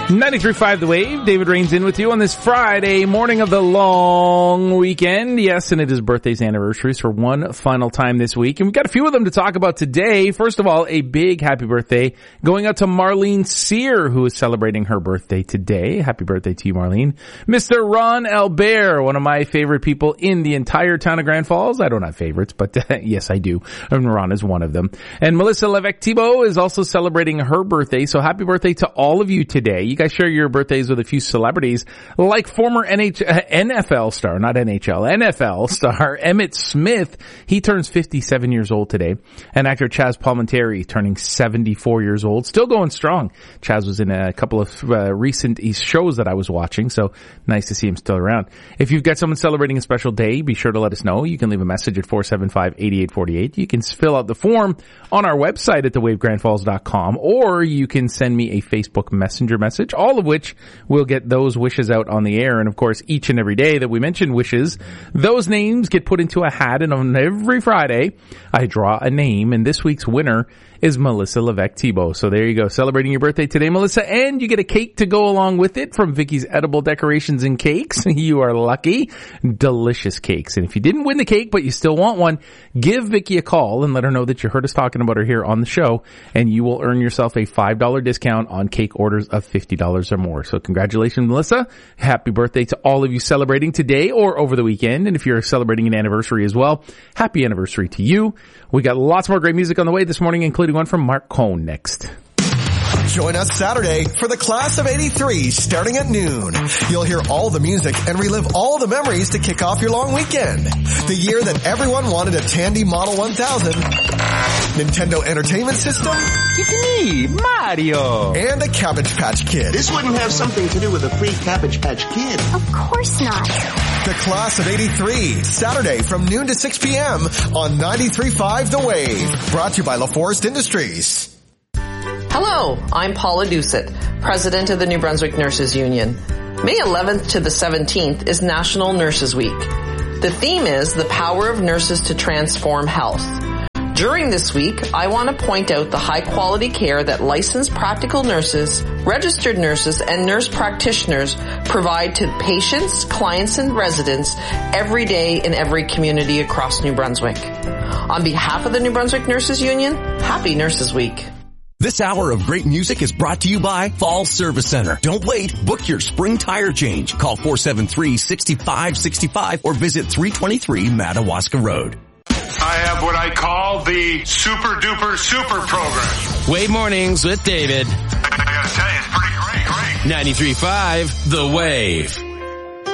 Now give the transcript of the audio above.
93.5 The Wave. David Rains in with you on this Friday morning of the long weekend. Yes, and it is birthdays, anniversaries for one final time this week. And we've got a few of them to talk about today. First of all, a big happy birthday going out to Marlene Sear, who is celebrating her birthday today. Happy birthday to you, Marlene. Mr. Ron Albert, one of my favorite people in the entire town of Grand Falls. I don't have favorites, but yes, I do. And Ron is one of them. And Melissa Levesque-Thibault is also celebrating her birthday. So happy birthday to all of you today. You guys share your birthdays with a few celebrities like former NFL star, not NHL, NFL star Emmitt Smith. He turns 57 years old today. And actor Chaz Palminteri turning 74 years old. Still going strong. Chaz was in a couple of recent shows that I was watching, so nice to see him still around. If you've got someone celebrating a special day, be sure to let us know. You can leave a message at 475-8848. You can fill out the form on our website at thewavegrandfalls.com, or you can send me a Facebook Messenger message, all of which will get those wishes out on the air. And of course, each and every day that we mention wishes, those names get put into a hat, and on every Friday, I draw a name, and this week's winner is Melissa Levesque-Thibault. So there you go, celebrating your birthday today, Melissa, and you get a cake to go along with it from Vicky's Edible Decorations and Cakes. You are lucky. Delicious cakes. And if you didn't win the cake, but you still want one, give Vicky a call and let her know that you heard us talking about her here on the show, and you will earn yourself a $5 discount on cake orders of $50 or more. So congratulations, Melissa. Happy birthday to all of you celebrating today or over the weekend. And if you're celebrating an anniversary as well, happy anniversary to you. We got lots more great music on the way this morning, including one from Mark Cohn next. Join us Saturday for the Class of 83 starting at noon. You'll hear all the music and relive all the memories to kick off your long weekend. The year that everyone wanted a Tandy Model 1000, Nintendo Entertainment System, it's me, Mario, and a Cabbage Patch Kid. This wouldn't have something to do with a free Cabbage Patch Kid. Of course not. The Class of 83, Saturday from noon to 6 p.m. on 93.5 The Wave. Brought to you by LaForest Industries. Hello, I'm Paula Doucet, President of the New Brunswick Nurses Union. May 11th to the 17th is National Nurses Week. The theme is the power of nurses to transform health. During this week, I want to point out the high-quality care that licensed practical nurses, registered nurses, and nurse practitioners provide to patients, clients, and residents every day in every community across New Brunswick. On behalf of the New Brunswick Nurses Union, Happy Nurses Week. This hour of great music is brought to you by Fall Service Center. Don't wait. Book your spring tire change. Call 473-6565 or visit 323 Madawaska Road. I have what I call the Super Duper Super Program. Wave Mornings with David. I gotta tell you, it's pretty great. 93.5 The Wave.